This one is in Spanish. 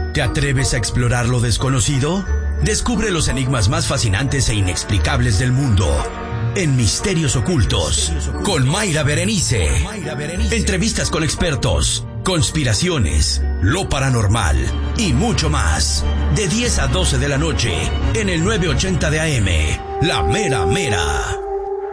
¿Te atreves a explorar lo desconocido? Descubre los enigmas más fascinantes e inexplicables del mundo en Misterios Ocultos con Mayra Berenice. Entrevistas con expertos, conspiraciones, lo paranormal y mucho más. De 10 a 12 de la noche en el 980 de AM, La Mera Mera.